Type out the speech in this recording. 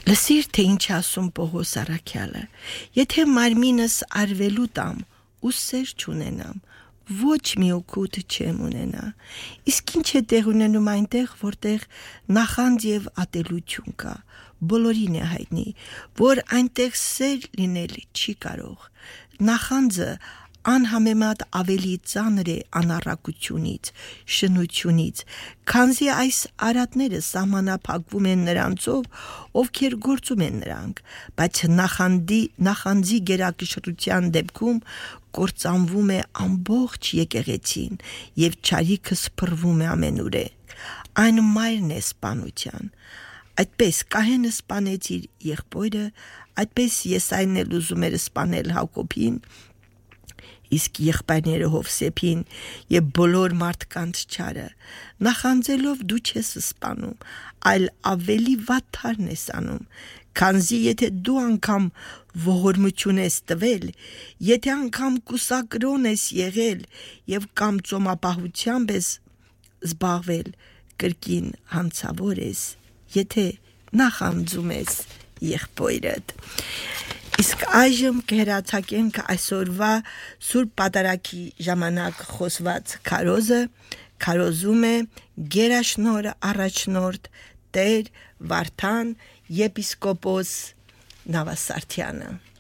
Լսիր, թե ինչ ասում Պողոս առաքյալը, եթե մարմինս արվելու տամ ու սեր չունենամ, ոչ մի օգուտ չեմ ունենա, իսկ ինչ է տեղ ունենում այնտեղ, որտեղ նախանձ և ատելություն կա, բոլորին է հայտնի, որ այնտեղ սեր լինել չի կարող, նախանձը անհամեմատ ավելի ծանր է անառակությունից, շնությունից, քանզի այս արատները սահմանափակվում են նրանցով, ովքեր գործում են նրանք, բայց նախանձի գերակշռության դեպքում կործանվում է ամբողջ եկեղեցին և չարիքը սփռվում է ամենուրեք, այն մայրն է սպանության, այդպես Կահենը սպանեց իր եղբորը, այդպես Եսային էլ ուզում էր սպանել Հակոբին, իսկ եղբայրները Հովսեփին և բոլոր մարդկանց չարը, նախանձելով դու չես սպանում, այլ ավելի վատթարն ես անում, քանզի եթե դու անգամ ողորմություն ես տվել, եթե անգամ կուսակրոն ես եղել և կամ ծոմապահությամբ ես զբաղվել, կրկին հանցավոր ես, եթե նախանձում ես եղբորդ։ Իսկ այժմ կհեռացակենք այսօրվա Սուրբ Պատարագի ժամանակ խոսված քարոզը, քարոզում է գերաշնորհ առաջնորդ Տեր Վարդան եպիսկոպոս Նավասարդյանը։